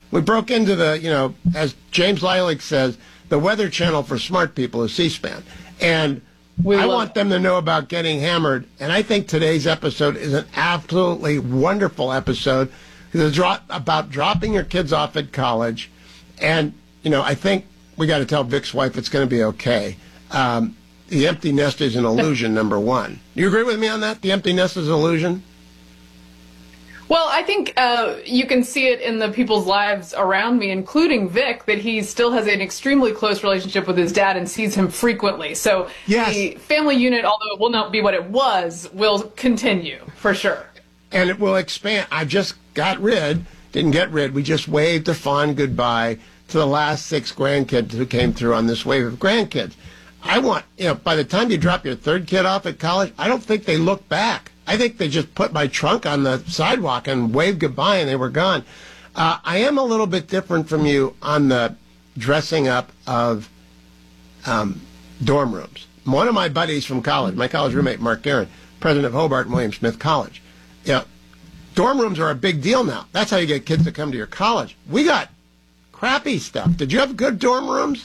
We broke into the, as James Lilich says, the Weather Channel for smart people is C-SPAN. And I want them to know about getting hammered. And I think today's episode is an absolutely wonderful episode because it's about dropping your kids off at college. And, I think we got to tell Vic's wife it's going to be okay. The empty nest is an illusion, number one. You agree with me on that? The empty nest is an illusion? Well, I think you can see it in the people's lives around me, including Vic, that he still has an extremely close relationship with his dad and sees him frequently. So yes. The family unit, although it will not be what it was, will continue, for sure. And it will expand. I just didn't get rid. We just waved a fond goodbye to the last 6 grandkids who came through on this wave of grandkids. I want, by the time you drop your 3rd kid off at college, I don't think they look back. I think they just put my trunk on the sidewalk and waved goodbye and they were gone. I am a little bit different from you on the dressing up of dorm rooms. One of my buddies from college, my college roommate, Mark Guerin, president of Hobart and William Smith College. Dorm rooms are a big deal now. That's how you get kids to come to your college. We got crappy stuff. Did you have good dorm rooms?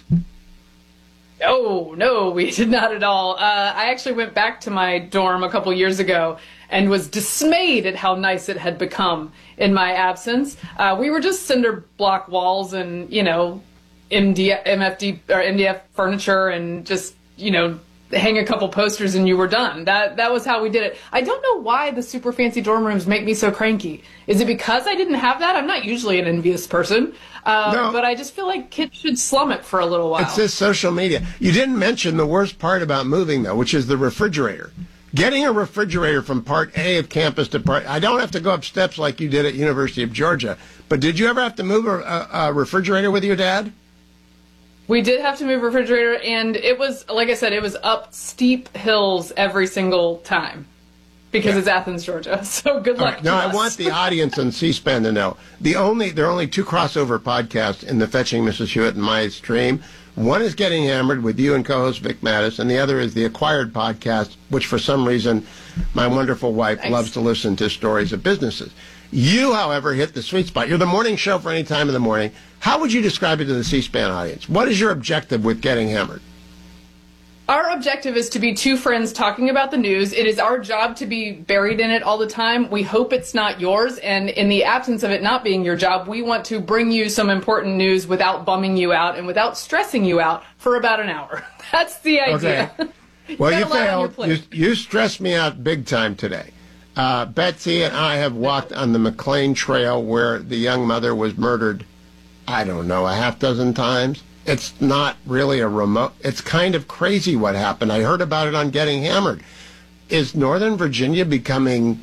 No, we did not at all. I actually went back to my dorm a couple years ago and was dismayed at how nice it had become in my absence. We were just cinder block walls and, MDF furniture and just, hang a couple posters and you were done. That was how we did it. I don't know why the super fancy dorm rooms make me so cranky. Is it because I didn't have that? I'm not usually an envious person. No. But I just feel like kids should slum it for a little while. It's this social media. You didn't mention the worst part about moving, though, which is the refrigerator. Getting a refrigerator from part A of campus to part... I don't have to go up steps like you did at University of Georgia, but did you ever have to move a refrigerator with your dad? We did have to move a refrigerator, and it was, like I said, it was up steep hills every single time. Because it's Athens, Georgia. So good luck to Now, us. I want the audience on C-SPAN to know. There are only 2 crossover podcasts in the Fetching Mrs. Hewitt and my stream. One is Getting Hammered with you and co-host Vic Mattis, and the other is the Acquired podcast, which for some reason my wonderful wife loves to listen to stories of businesses. You, however, hit the sweet spot. You're the morning show for any time in the morning. How would you describe it to the C-SPAN audience? What is your objective with Getting Hammered? Our objective is to be 2 friends talking about the news. It is our job to be buried in it all the time. We hope it's not yours. And in the absence of it not being your job, we want to bring you some important news without bumming you out and without stressing you out for about an hour. That's the idea. Okay. Well, you failed. You stressed me out big time today. Betsy and I have walked on the McLean Trail where the young mother was murdered, I don't know, a half dozen times. It's not really it's kind of crazy what happened. I heard about it on Getting Hammered. Is Northern Virginia becoming,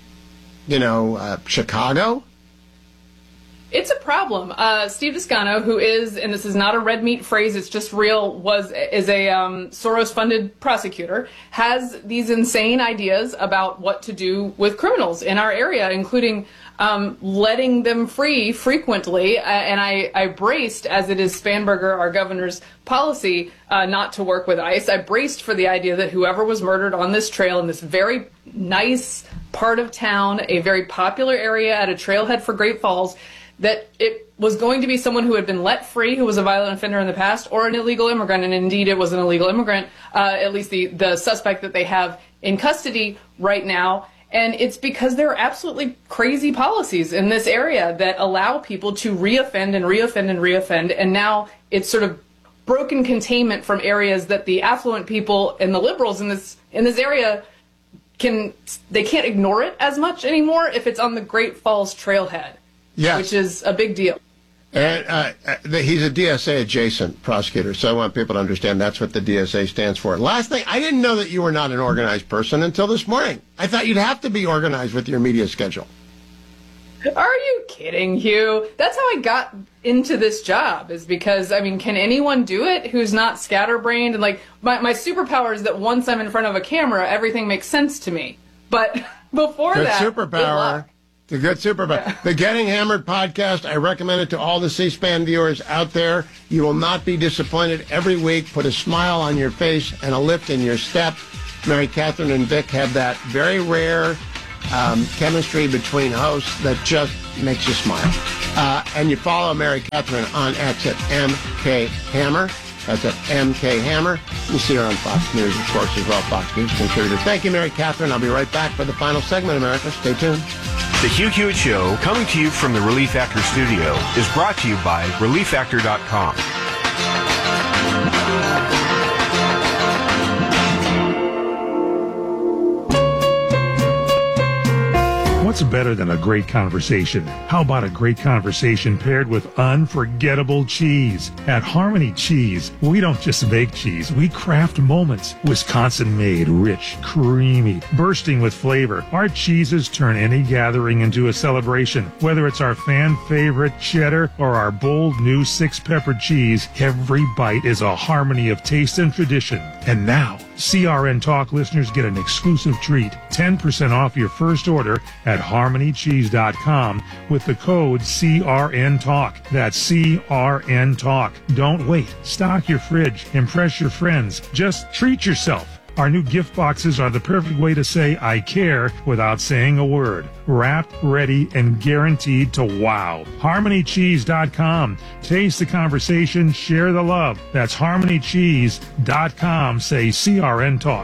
Chicago? It's a problem. Steve Descano, who is, and this is not a red meat phrase, it's just real, is a Soros-funded prosecutor, has these insane ideas about what to do with criminals in our area, including letting them free frequently. And I braced, as it is Spanberger, our governor's policy, not to work with ICE. I braced for the idea that whoever was murdered on this trail in this very nice part of town, a very popular area at a trailhead for Great Falls, that it was going to be someone who had been let free, who was a violent offender in the past, or an illegal immigrant, and indeed it was an illegal immigrant, at least the suspect that they have in custody right now. And it's because there are absolutely crazy policies in this area that allow people to reoffend and reoffend and reoffend, and now it's sort of broken containment from areas that the affluent people and the liberals in this area can't ignore it as much anymore if it's on the Great Falls trailhead. Yes. Which is a big deal. And he's a DSA adjacent prosecutor, so I want people to understand that's what the DSA stands for. Last thing, I didn't know that you were not an organized person until this morning. I thought you'd have to be organized with your media schedule. Are you kidding, Hugh? That's how I got into this job, is because, can anyone do it who's not scatterbrained? And my superpower is that once I'm in front of a camera, everything makes sense to me. But before good that, superpower. Good luck. The good superpower. Yeah. The Getting Hammered podcast, I recommend it to all the C-SPAN viewers out there. You will not be disappointed. Every week, put a smile on your face and a lift in your step. Mary Catherine and Vic have that very rare chemistry between hosts that just makes you smile. And you follow Mary Catherine on X at MK Hammer. That's at MK Hammer. You see her on Fox News, of course, as well, Fox News contributor. Thank you, Mary Catherine. I'll be right back for the final segment, America. Stay tuned. The Hugh Hewitt Show, coming to you from the Relief Factor studio, is brought to you by ReliefFactor.com. What's better than a great conversation? How about a great conversation paired with unforgettable cheese? At Harmony Cheese, we don't just make cheese, we craft moments. Wisconsin-made, rich, creamy, bursting with flavor. Our cheeses turn any gathering into a celebration. Whether it's our fan-favorite cheddar or our bold new six-pepper cheese, every bite is a harmony of taste and tradition. And now, CRN Talk listeners get an exclusive treat, 10% off your first order at harmonycheese.com with the code CRN Talk. That's CRN Talk. Don't wait. Stock your fridge. Impress your friends. Just treat yourself. Our new gift boxes are the perfect way to say I care without saying a word. Wrapped, ready, and guaranteed to wow. HarmonyCheese.com. Taste the conversation, share the love. That's HarmonyCheese.com. Say CRN Talk.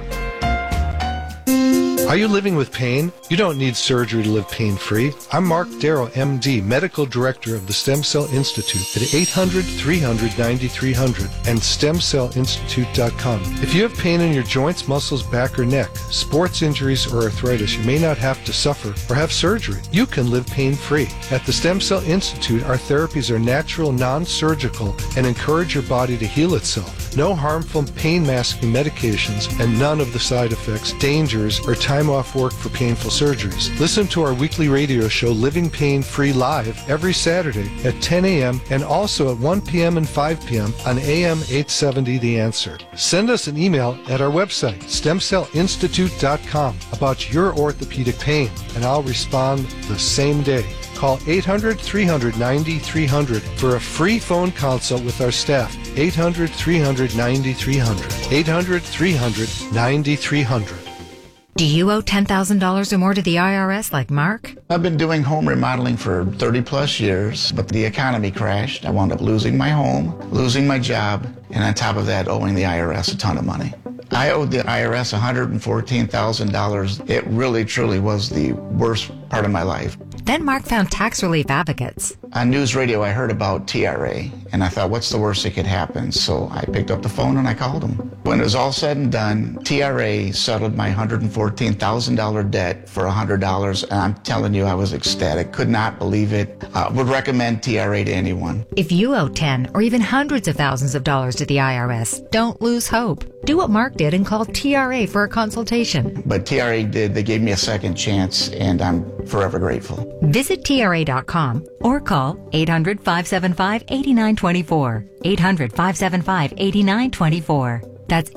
Are you living with pain? You don't need surgery to live pain-free. I'm Mark Darrow, MD, Medical Director of the Stem Cell Institute at 800-300-9300 and StemCellInstitute.com. If you have pain in your joints, muscles, back, or neck, sports injuries, or arthritis, you may not have to suffer or have surgery. You can live pain-free. At the Stem Cell Institute, our therapies are natural, non-surgical, and encourage your body to heal itself. No harmful pain-masking medications and none of the side effects, dangers, or time off work for painful surgeries. Listen to our weekly radio show, Living Pain Free Live, every Saturday at 10 a.m. and also at 1 p.m. and 5 p.m. on AM 870 The Answer. Send us an email at our website, StemCellInstitute.com, about your orthopedic pain, and I'll respond the same day. Call 800-300-9300 for a free phone consult with our staff. 800-300-9300. 800-300-9300. Do you owe $10,000 or more to the IRS like Mark? I've been doing home remodeling for 30 plus years, but the economy crashed. I wound up losing my home, losing my job, and on top of that, owing the IRS a ton of money. I owed the IRS $114,000. It really, truly was the worst part of my life. Then Mark found tax relief advocates. On news radio, I heard about TRA, and I thought, what's the worst that could happen? So I picked up the phone and I called them. When it was all said and done, TRA settled my $114,000 debt for $100, and I'm telling you, I was ecstatic. Could not believe it. Would recommend TRA to anyone. If you owe 10 or even hundreds of thousands of dollars to the IRS, don't lose hope. Do what Mark did and call TRA for a consultation. But TRA did. They gave me a second chance, and I'm forever grateful. Visit TRA.com or call 800-575-8924. 800-575-8924. That's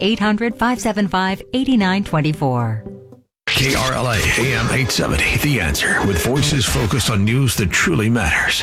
800-575-8924. KRLA AM 870, The Answer, with voices focused on news that truly matters.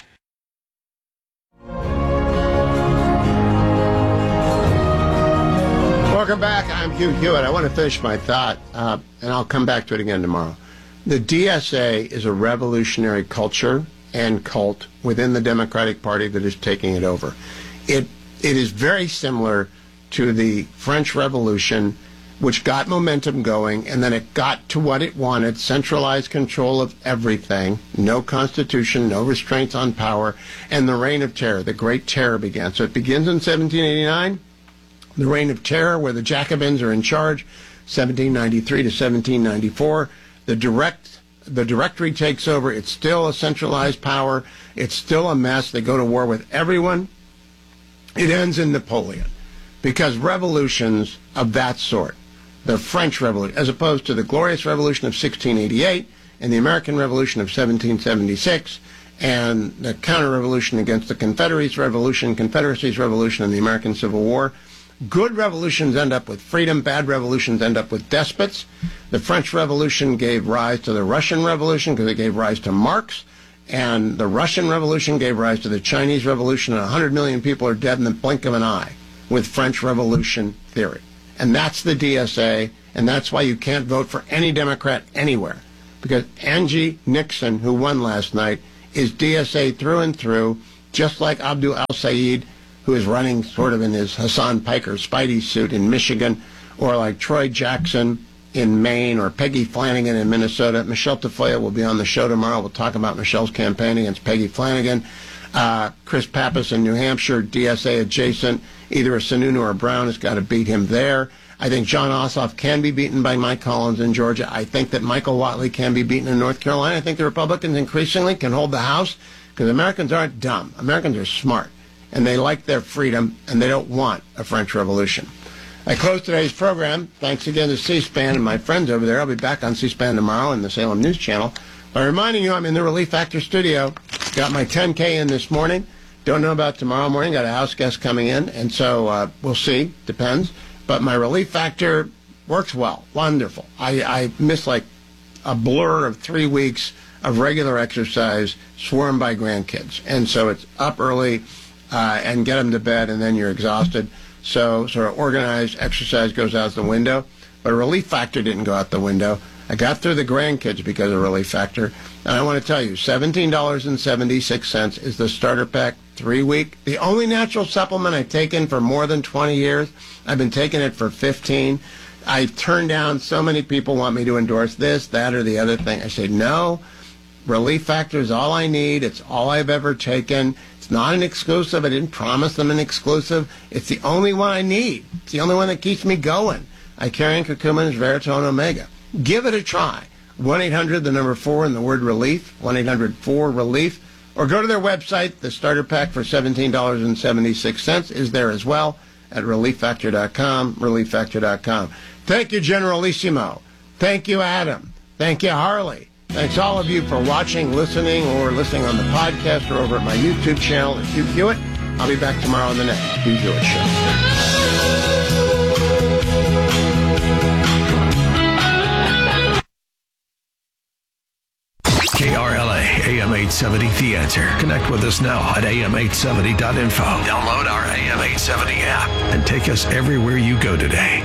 Welcome back. I'm Hugh Hewitt. I want to finish my thought, and I'll come back to it again tomorrow. The DSA is a revolutionary culture and cult within the Democratic Party that is taking it over. It is very similar to the French Revolution, which got momentum going, and then it got to what it wanted, centralized control of everything, no constitution, no restraints on power, and the Reign of Terror, the Great Terror began. So it begins in 1789, the Reign of Terror, where the Jacobins are in charge, 1793 to 1794. The Directory takes over. It's still a centralized power. It's still a mess. They go to war with everyone. It ends in Napoleon, because revolutions of that sort, the French Revolution, as opposed to the Glorious Revolution of 1688 and the American Revolution of 1776, and the counter-revolution against the Confederacy's Revolution, and the American Civil War. Good revolutions end up with freedom. Bad revolutions end up with despots. The French Revolution gave rise to the Russian Revolution because it gave rise to Marx. And the Russian Revolution gave rise to the Chinese Revolution. And 100 million people are dead in the blink of an eye with French Revolution theory. And that's the DSA. And that's why you can't vote for any Democrat anywhere. Because Angie Nixon, who won last night, is DSA through and through, just like Abdul Al-Sayed, who is running sort of in his Hassan Piker Spidey suit in Michigan, or like Troy Jackson in Maine, or Peggy Flanagan in Minnesota. Michelle Tafoya will be on the show tomorrow. We'll talk about Michelle's campaign against Peggy Flanagan. Chris Pappas in New Hampshire, DSA adjacent. Either a Sununu or a Brown has got to beat him there. I think John Ossoff can be beaten by Mike Collins in Georgia. I think that Michael Whatley can be beaten in North Carolina. I think the Republicans increasingly can hold the House, because Americans aren't dumb. Americans are smart, and they like their freedom, and they don't want a French Revolution. I close today's program. Thanks again to C-SPAN and my friends over there. I'll be back on C-SPAN tomorrow and the Salem News Channel. By reminding you, I'm in the Relief Factor studio. Got my 10K in this morning. Don't know about tomorrow morning. Got a house guest coming in, and so we'll see. Depends. But my Relief Factor works well. Wonderful. I missed like a blur of 3 weeks of regular exercise swarmed by grandkids. And so it's up early and get them to bed, and then you're exhausted. So sort of organized exercise goes out the window. But Relief Factor didn't go out the window. I got through the grandkids because of Relief Factor. And I want to tell you, $17.76 is the starter pack 3-week. The only natural supplement I've taken for more than 20 years. I've been taking it for 15. I turned down so many people want me to endorse this, that, or the other thing. I said, no, Relief Factor is all I need. It's all I've ever taken. It's not an exclusive. I didn't promise them an exclusive. It's the only one I need. It's the only one that keeps me going. Icarian curcumin is Veritone Omega. Give it a try. 1-800, the number 4, and the word relief, 1-800-4-RELIEF, or go to their website. The starter pack for $17.76 is there as well at relieffactor.com, relieffactor.com. Thank you, Generalissimo. Thank you, Adam. Thank you, Harley. Thanks all of you for watching, listening, or listening on the podcast or over at my YouTube channel at Hugh Hewitt. I'll be back tomorrow on the next Hugh Hewitt Show. KRLA AM 870 The Answer. Connect with us now at am870.info. Download our AM 870 app and take us everywhere you go today.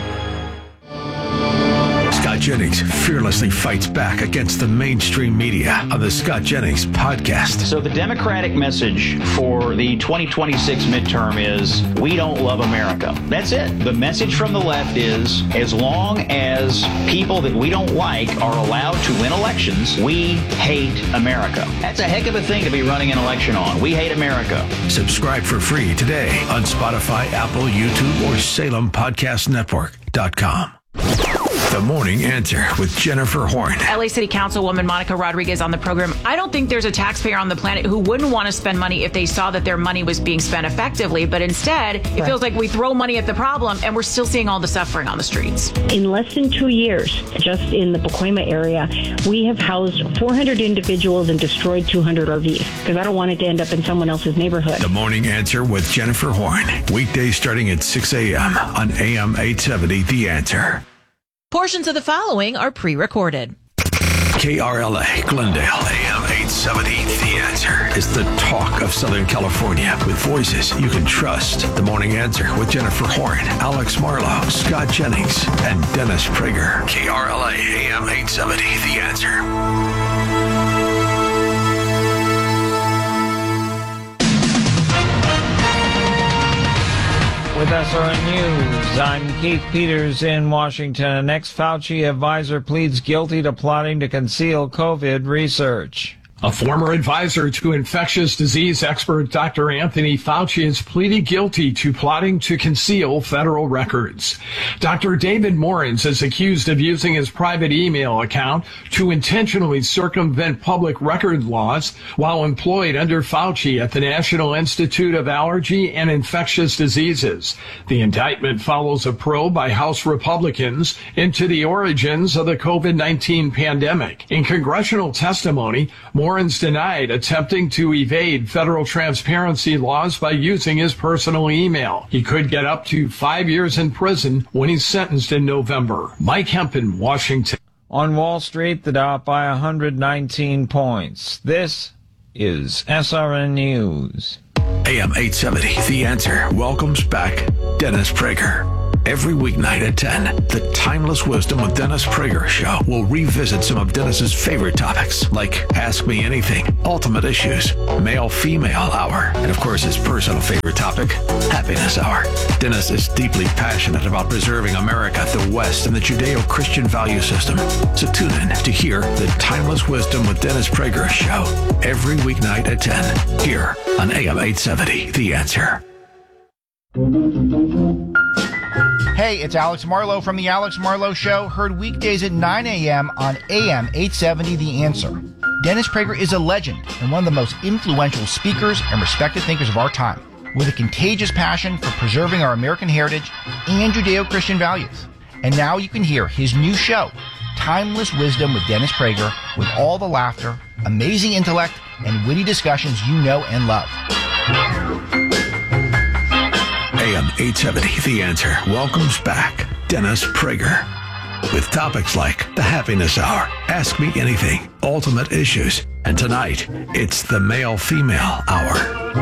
Scott Jennings fearlessly fights back against the mainstream media on the Scott Jennings podcast. So the Democratic message for the 2026 midterm is, we don't love America. That's it. The message from the left is, as long as people that we don't like are allowed to win elections, we hate America. That's a heck of a thing to be running an election on. We hate America. Subscribe for free today on Spotify, Apple, YouTube, or SalemPodcastNetwork.com. The Morning Answer with Jennifer Horn. LA City Councilwoman Monica Rodriguez on the program. I don't think there's a taxpayer on the planet who wouldn't want to spend money if they saw that their money was being spent effectively. But instead, it feels like we throw money at the problem and we're still seeing all the suffering on the streets. In less than 2 years, just in the Pacoima area, we have housed 400 individuals and destroyed 200 RVs because I don't want it to end up in someone else's neighborhood. The Morning Answer with Jennifer Horn. Weekdays starting at 6 a.m. on AM 870 The Answer. Portions of the following are pre-recorded. KRLA, Glendale, AM 870. The Answer is the talk of Southern California with voices you can trust. The Morning Answer with Jennifer Horn, Alex Marlowe, Scott Jennings, and Dennis Prager. KRLA, AM 870. The Answer. With SRN News, I'm Keith Peters in Washington. An ex-Fauci advisor pleads guilty to plotting to conceal COVID research. A former advisor to infectious disease expert Dr. Anthony Fauci has pleaded guilty to plotting to conceal federal records. Dr. David Morens is accused of using his private email account to intentionally circumvent public record laws while employed under Fauci at the National Institute of Allergy and Infectious Diseases. The indictment follows a probe by House Republicans into the origins of the COVID-19 pandemic. In congressional testimony, Morens denied attempting to evade federal transparency laws by using his personal email. He could get up to 5 years in prison when he's sentenced in November. Mike Hempen, Washington. On Wall Street, the Dow up by 119 points. This is SRN News. AM 870, The Answer welcomes back Dennis Prager. Every weeknight at 10, the Timeless Wisdom with Dennis Prager show will revisit some of Dennis's favorite topics, like Ask Me Anything, Ultimate Issues, Male-Female Hour, and of course his personal favorite topic, Happiness Hour. Dennis is deeply passionate about preserving America, the West, and the Judeo-Christian value system. So tune in to hear the Timeless Wisdom with Dennis Prager show every weeknight at 10 here on AM 870, The Answer. Hey, it's Alex Marlowe from The Alex Marlowe Show, heard weekdays at 9 a.m. on AM 870 The Answer. Dennis Prager is a legend and one of the most influential speakers and respected thinkers of our time, with a contagious passion for preserving our American heritage and Judeo-Christian values. And now you can hear his new show, Timeless Wisdom with Dennis Prager, with all the laughter, amazing intellect, and witty discussions you know and love. AM 870, The Answer, welcomes back Dennis Prager with topics like the Happiness Hour, Ask Me Anything, Ultimate Issues, and tonight, it's the Male-Female Hour.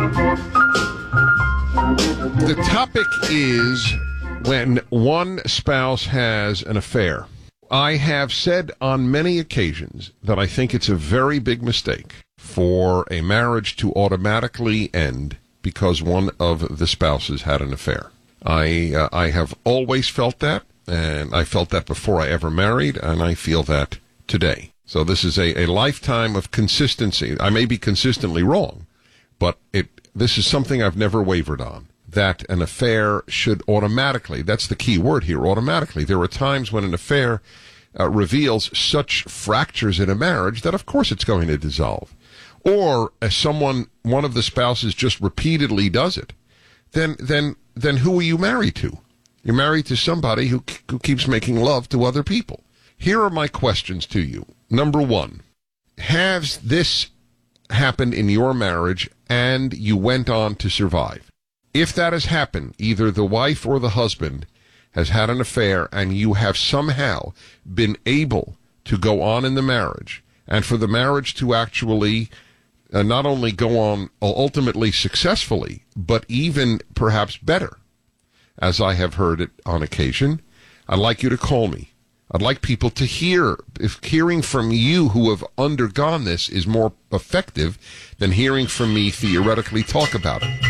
The topic is when one spouse has an affair. I have said on many occasions that I think it's a very big mistake for a marriage to automatically end because one of the spouses had an affair. I have always felt that, and I felt that before I ever married, and I feel that today. So this is a lifetime of consistency. I may be consistently wrong, but this is something I've never wavered on, that an affair should automatically, that's the key word here, automatically. There are times when an affair reveals such fractures in a marriage that of course it's going to dissolve. Or as one of the spouses just repeatedly does it, then who are you married to? You're married to somebody who keeps making love to other people. Here are my questions to you. Number one, has this happened in your marriage and you went on to survive? If that has happened, either the wife or the husband has had an affair and you have somehow been able to go on in the marriage, and for the marriage to actually not only go on ultimately successfully, but even perhaps better, as I have heard it on occasion, I'd like you to call me. I'd like people to hear. If hearing from you who have undergone this is more effective than hearing from me theoretically talk about it.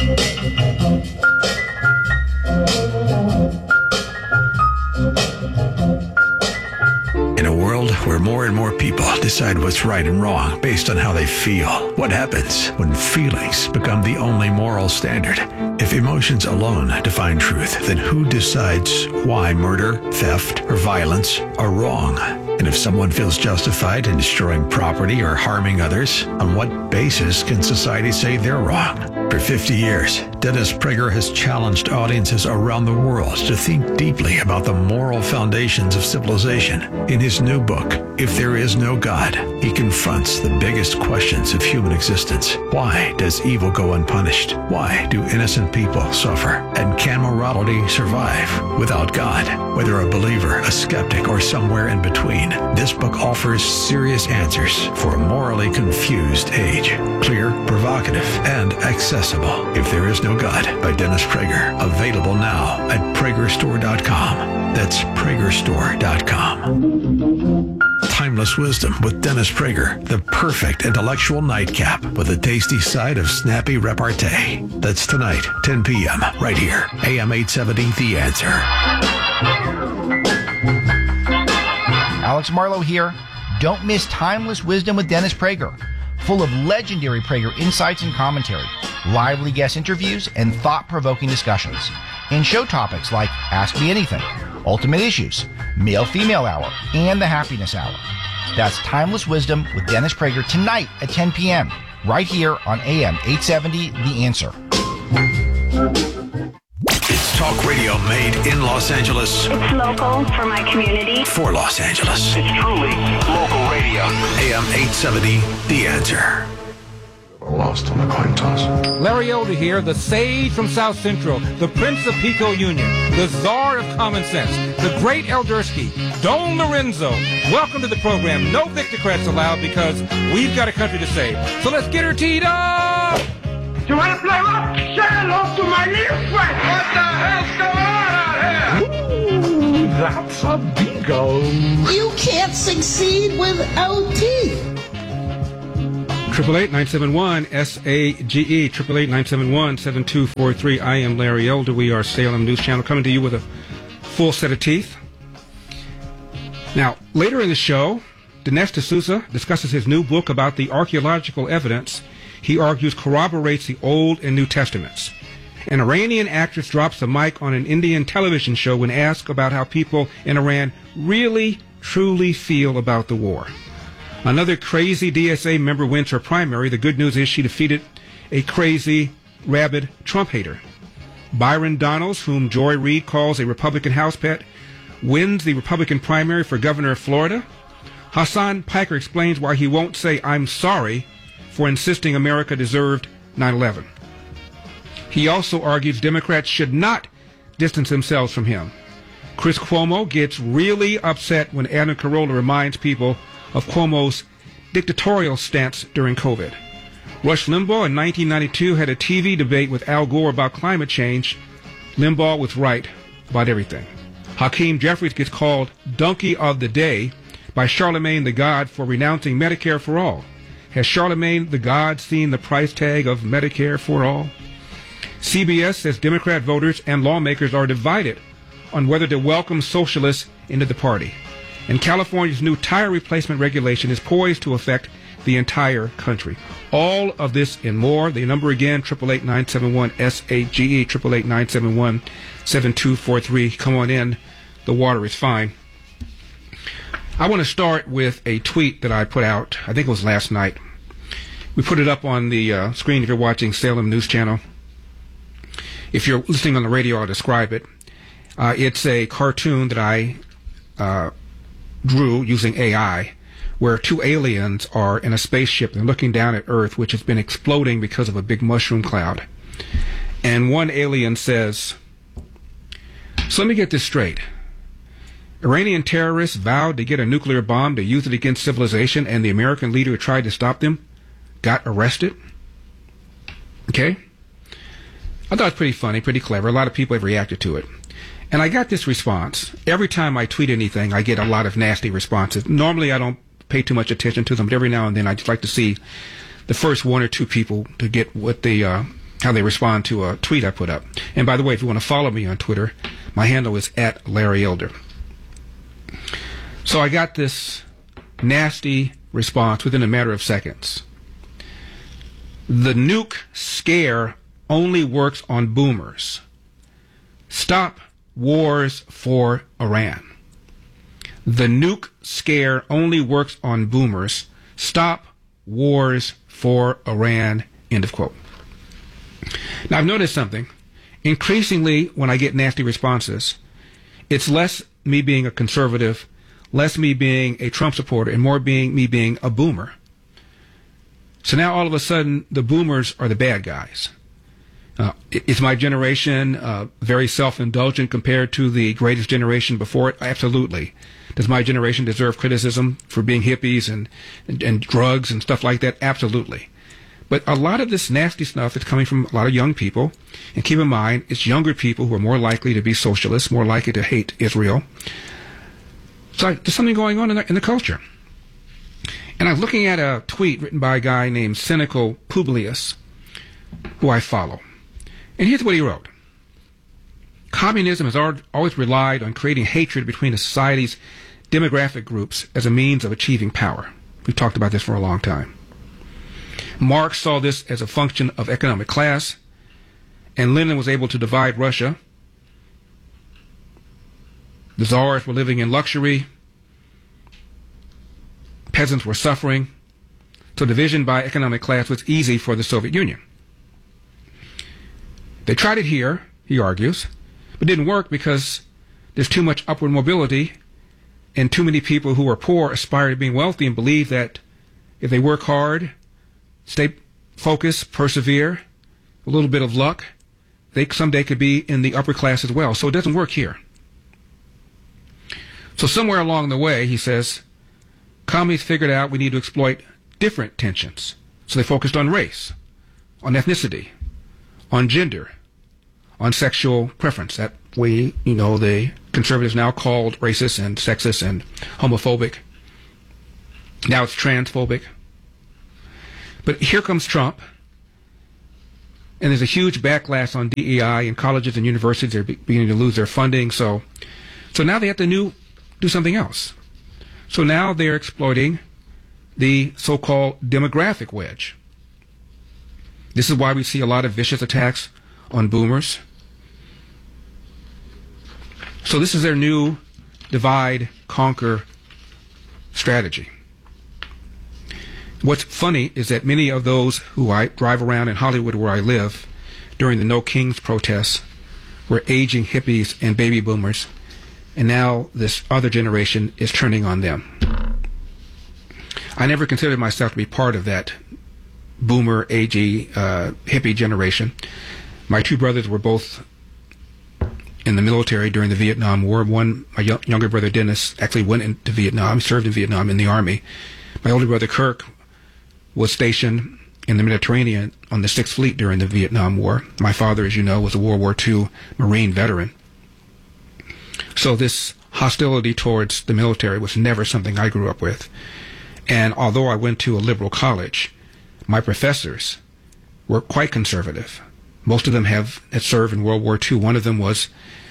In a world where more and more people decide what's right and wrong based on how they feel, what happens when feelings become the only moral standard? If emotions alone define truth, then who decides why murder, theft, or violence are wrong? And if someone feels justified in destroying property or harming others, on what basis can society say they're wrong? For 50 years, Dennis Prager has challenged audiences around the world to think deeply about the moral foundations of civilization. In his new book, If There Is No God, he confronts the biggest questions of human existence. Why does evil go unpunished? Why do innocent people suffer? And can morality survive without God? Whether a believer, a skeptic, or somewhere in between, this book offers serious answers for a morally confused age. Clear, provocative, and accessible. If There Is No God by Dennis Prager. Available now at PragerStore.com. That's PragerStore.com. Timeless Wisdom with Dennis Prager. The perfect intellectual nightcap with a tasty side of snappy repartee. That's tonight, 10 p.m. right here. AM 870, The Answer. Alex Marlowe here. Don't miss Timeless Wisdom with Dennis Prager, full of legendary Prager insights and commentary, lively guest interviews, and thought-provoking discussions. And show topics like Ask Me Anything, Ultimate Issues, Male-Female Hour, and the Happiness Hour. That's Timeless Wisdom with Dennis Prager tonight at 10 p.m. right here on AM 870, The Answer. It's talk radio made in Los Angeles. It's local for my community. For Los Angeles. It's truly local radio. AM 870, The Answer. Lost on the coin toss. Larry Elder here, the sage from South Central, the Prince of Pico Union, the czar of common sense, the great Eldersky, Don Lorenzo. Welcome to the program. No Victocrats allowed because we've got a country to save. So let's get her teed up! You want to play rough? Say hello to my little friend. What the hell's going on out here? That's a bingo. You can't succeed without teeth. 888-971-SAGE, 888-971-7243. I am Larry Elder. We are Salem News Channel, coming to you with a full set of teeth. Now, later in the show, Dinesh D'Souza discusses his new book about the archaeological evidence he argues corroborates the Old and New Testaments. An Iranian actress drops the mic on an Indian television show when asked about how people in Iran really, truly feel about the war. Another crazy DSA member wins her primary. The good news is she defeated a crazy, rabid Trump hater. Byron Donalds, whom Joy Reid calls a Republican house pet, wins the Republican primary for governor of Florida. Hassan Piker explains why he won't say I'm sorry for insisting America deserved 9/11. He also argues Democrats should not distance themselves from him. Chris Cuomo gets really upset when Adam Carolla reminds people of Cuomo's dictatorial stance during COVID. Rush Limbaugh in 1992 had a TV debate with Al Gore about climate change. Limbaugh was right about everything. Hakeem Jeffries gets called Donkey of the Day by Charlemagne the God for renouncing Medicare for All. Has Charlemagne the God seen the price tag of Medicare for All? CBS says Democrat voters and lawmakers are divided on whether to welcome socialists into the party. And California's new tire replacement regulation is poised to affect the entire country. All of this and more. The number again, 888-971-SAGE, 888-971-7243. Come on in. The water is fine. I want to start with a tweet that I put out, I think it was last night. We put it up on the screen if you're watching Salem News Channel. If you're listening on the radio, I'll describe it. It's a cartoon that I drew using AI, where two aliens are in a spaceship and looking down at Earth, which has been exploding because of a big mushroom cloud. And one alien says, so let me get this straight. Iranian terrorists vowed to get a nuclear bomb to use it against civilization, and the American leader who tried to stop them got arrested? Okay? I thought it was pretty funny, pretty clever. A lot of people have reacted to it. And I got this response. Every time I tweet anything, I get a lot of nasty responses. Normally, I don't pay too much attention to them, but every now and then, I just like to see the first one or two people to get what they, how they respond to a tweet I put up. And by the way, if you want to follow me on Twitter, my handle is @LarryElder. So I got this nasty response within a matter of seconds. The nuke scare only works on boomers. Stop wars for Iran. The nuke scare only works on boomers. Stop wars for Iran. End of quote. Now, I've noticed something. Increasingly, when I get nasty responses, it's less me being a conservative, less me being a Trump supporter, and more me being a boomer. So now all of a sudden, the boomers are the bad guys. Is my generation very self-indulgent compared to the greatest generation before it? Absolutely. Does my generation deserve criticism for being hippies and drugs and stuff like that? Absolutely. But a lot of this nasty stuff is coming from a lot of young people. And keep in mind, it's younger people who are more likely to be socialists, more likely to hate Israel. So there's something going on in the culture. And I'm looking at a tweet written by a guy named Cynical Publius, who I follow. And here's what he wrote. Communism has always relied on creating hatred between a society's demographic groups as a means of achieving power. We've talked about this for a long time. Marx saw this as a function of economic class, and Lenin was able to divide Russia. The czars were living in luxury. Peasants were suffering. So division by economic class was easy for the Soviet Union. They tried it here, he argues, but didn't work because there's too much upward mobility and too many people who are poor aspire to being wealthy and believe that if they work hard, stay focused, persevere, a little bit of luck, they someday could be in the upper class as well. So it doesn't work here. So somewhere along the way, he says, communists figured out we need to exploit different tensions. So they focused on race, on ethnicity, on gender, on sexual preference. That way, they conservatives now called racist and sexist and homophobic. Now it's transphobic. But here comes Trump, and there's a huge backlash on DEI, and colleges and universities are beginning to lose their funding. So now they have to do something else. So now they're exploiting the so-called demographic wedge. This is why we see a lot of vicious attacks on boomers. So this is their new divide, conquer strategy. What's funny is that many of those who I drive around in Hollywood where I live during the No Kings protests were aging hippies and baby boomers, and now this other generation is turning on them. I never considered myself to be part of that boomer, agey, hippie generation. My two brothers were both in the military during the Vietnam War. One, my younger brother Dennis, actually went into Vietnam, served in Vietnam in the Army. My older brother Kirk was stationed in the Mediterranean on the 6th Fleet during the Vietnam War. My father, as you know, was a World War II Marine veteran. So this hostility towards the military was never something I grew up with. And although I went to a liberal college, my professors were quite conservative. Most of them had served in World War II. One of them was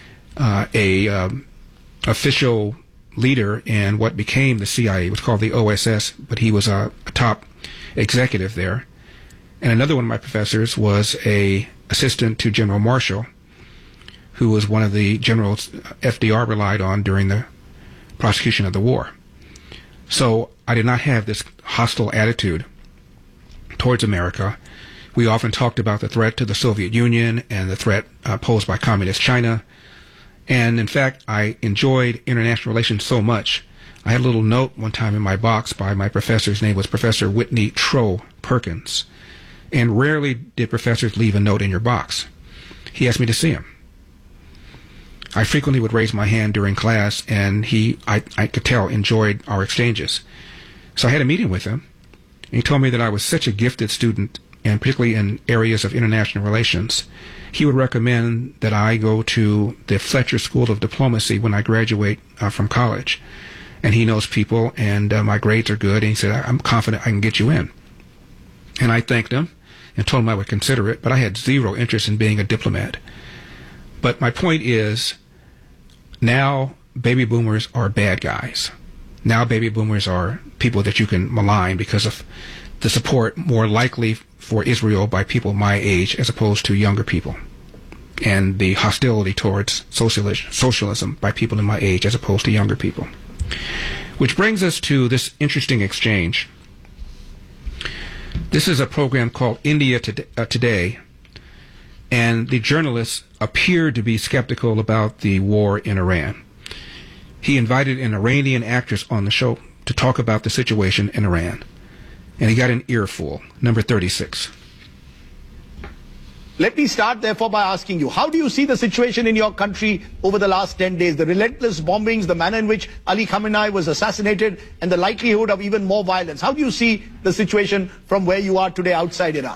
official leader in what became the CIA. It was called the OSS, but he was a top executive there. And another one of my professors was a assistant to General Marshall, who was one of the generals FDR relied on during the prosecution of the war. So I did not have this hostile attitude towards America. We often talked about the threat to the Soviet Union and the threat posed by Communist China. And in fact, I enjoyed international relations so much. I had a little note one time in my box by my professor's name was Professor Whitney Troe Perkins. And rarely did professors leave a note in your box. He asked me to see him. I frequently would raise my hand during class, and I could tell, enjoyed our exchanges. So I had a meeting with him, and he told me that I was such a gifted student, and particularly in areas of international relations, he would recommend that I go to the Fletcher School of Diplomacy when I graduate from college. And he knows people, and my grades are good, and he said, I'm confident I can get you in. And I thanked him and told him I would consider it, but I had zero interest in being a diplomat. But my point is, now baby boomers are bad guys. Now baby boomers are people that you can malign because of the support more likely for Israel by people my age as opposed to younger people, and the hostility towards socialism by people in my age as opposed to younger people. Which brings us to this interesting exchange. This is a program called India Today, and the journalists appeared to be skeptical about the war in Iran. He invited an Iranian actress on the show to talk about the situation in Iran, and he got an earful. Number 36. Let me start, therefore, by asking you, how do you see the situation in your country over the last 10 days? The relentless bombings, the manner in which Ali Khamenei was assassinated, and the likelihood of even more violence. How do you see the situation from where you are today outside Iran?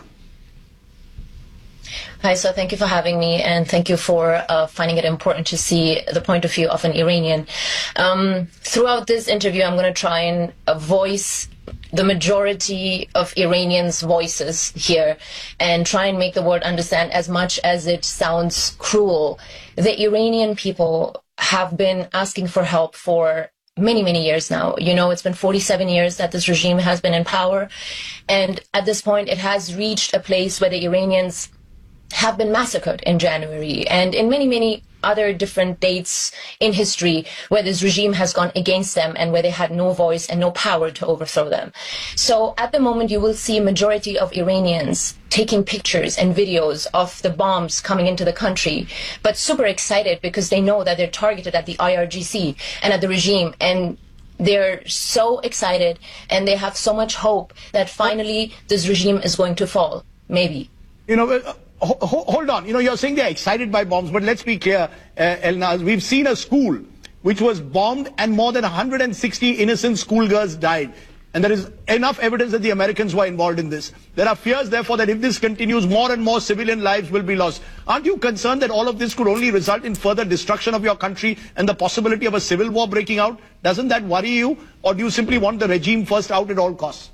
Hi, so thank you for having me, and thank you for finding it important to see the point of view of an Iranian. Throughout this interview, I'm going to try and voice the majority of Iranians' voices here and try and make the world understand, as much as it sounds cruel. The Iranian people have been asking for help for many, many years now. You know, it's been 47 years that this regime has been in power, and at this point it has reached a place where the Iranians have been massacred in January and in many, many other different dates in history where this regime has gone against them and where they had no voice and no power to overthrow them. So at the moment you will see a majority of Iranians taking pictures and videos of the bombs coming into the country, but super excited because they know that they're targeted at the IRGC and at the regime, and they're so excited and they have so much hope that finally this regime is going to fall. Maybe. You know, hold on. You know, you're saying they're excited by bombs, but let's be clear, Elnaz. We've seen a school which was bombed and more than 160 innocent schoolgirls died. And there is enough evidence that the Americans were involved in this. There are fears, therefore, that if this continues, more and more civilian lives will be lost. Aren't you concerned that all of this could only result in further destruction of your country and the possibility of a civil war breaking out? Doesn't that worry you? Or do you simply want the regime first out at all costs?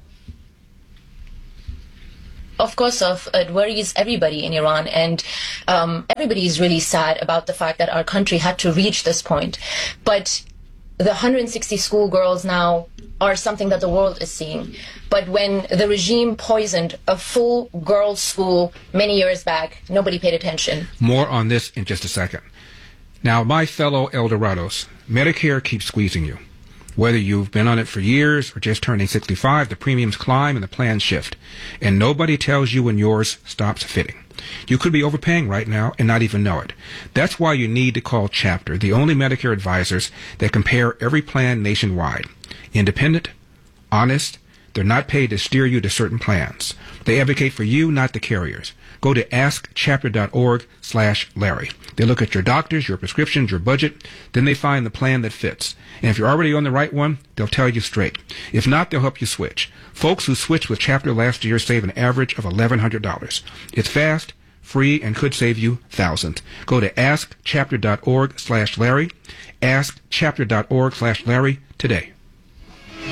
Of course, it worries everybody in Iran, and everybody is really sad about the fact that our country had to reach this point. But the 160 schoolgirls now are something that the world is seeing. But when the regime poisoned a full girls' school many years back, nobody paid attention. More on this in just a second. Now, my fellow Eldorados, Medicare keeps squeezing you. Whether you've been on it for years or just turning 65, the premiums climb and the plans shift. And nobody tells you when yours stops fitting. You could be overpaying right now and not even know it. That's why you need to call Chapter, the only Medicare advisors that compare every plan nationwide. Independent, honest, they're not paid to steer you to certain plans. They advocate for you, not the carriers. Go to askchapter.org/Larry. They look at your doctors, your prescriptions, your budget, then they find the plan that fits. And if you're already on the right one, they'll tell you straight. If not, they'll help you switch. Folks who switched with Chapter last year save an average of $1,100. It's fast, free, and could save you thousands. Go to askchapter.org/Larry, askchapter.org/Larry today.